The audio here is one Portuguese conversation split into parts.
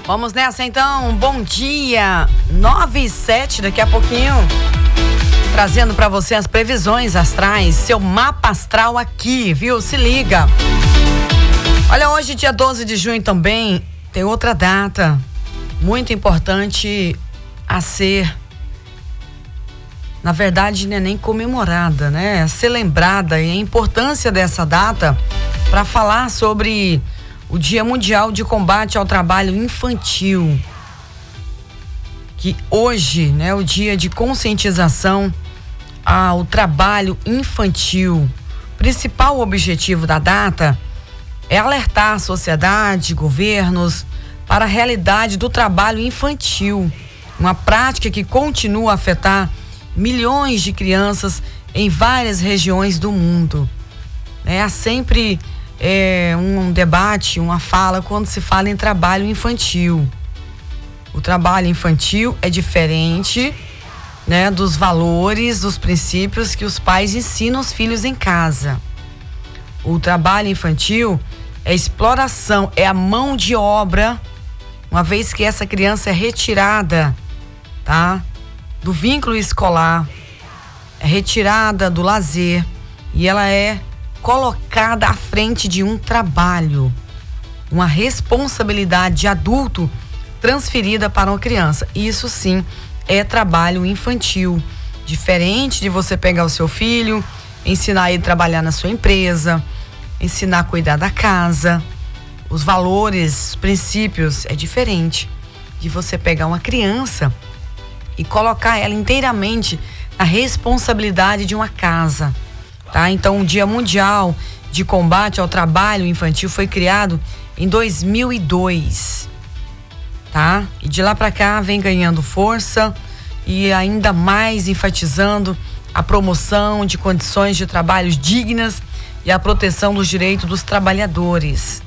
Vamos nessa então, bom dia, 9h07, daqui a pouquinho, trazendo para você as previsões astrais, seu mapa astral aqui, viu? Se liga. Olha, hoje, dia 12 de junho também, tem outra data muito importante a ser, na verdade, não é nem comemorada, né? A ser lembrada, e a importância dessa data para falar sobre o Dia Mundial de Combate ao Trabalho Infantil, que hoje, né, o dia de conscientização ao trabalho infantil. O principal objetivo da data é alertar a sociedade, governos, para a realidade do trabalho infantil, uma prática que continua a afetar milhões de crianças em várias regiões do mundo. Há sempre um debate, uma fala quando se fala em trabalho infantil. O trabalho infantil é diferente, né, dos valores, dos princípios que os pais ensinam os filhos em casa. O trabalho infantil é exploração, é a mão de obra, uma vez que essa criança é retirada, tá, do vínculo escolar, é retirada do lazer e ela é colocada à frente de um trabalho, uma responsabilidade de adulto transferida para uma criança. Isso sim é trabalho infantil, diferente de você pegar o seu filho, ensinar ele a trabalhar na sua empresa, ensinar a cuidar da casa. Os valores, os princípios, é diferente de você pegar uma criança e colocar ela inteiramente na responsabilidade de uma casa, tá? Então, o Dia Mundial de Combate ao Trabalho Infantil foi criado em 2002, tá? E de lá para cá vem ganhando força e ainda mais enfatizando a promoção de condições de trabalho dignas e a proteção dos direitos dos trabalhadores,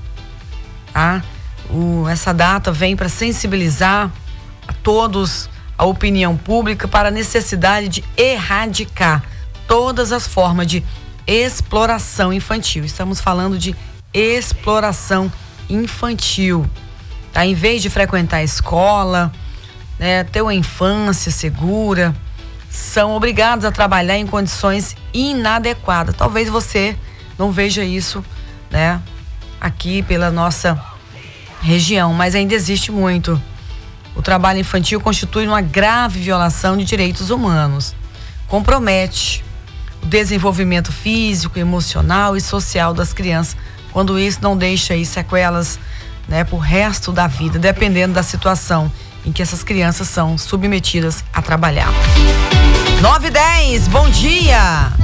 tá? Essa data vem para sensibilizar a todos, a opinião pública, para a necessidade de erradicar todas as formas de exploração infantil. Estamos falando de exploração infantil, tá? Em vez de frequentar a escola, né, ter uma infância segura, são obrigados a trabalhar em condições inadequadas. Talvez você não veja isso, né, aqui pela nossa região, mas ainda existe muito. O trabalho infantil constitui uma grave violação de direitos humanos. Compromete o desenvolvimento físico, emocional e social das crianças, quando isso não deixa aí sequelas, né, pro resto da vida, dependendo da situação em que essas crianças são submetidas a trabalhar. 9h10, bom dia!